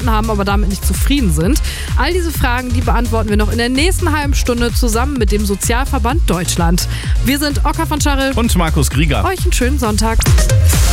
gefunden haben, aber damit nicht zufrieden sind. All diese Fragen, die beantworten wir noch in der nächsten halben Stunde zusammen mit dem Sozialverband Deutschland. Wir sind Oka von Scharre und Markus Grieger. Euch einen schönen Sonntag.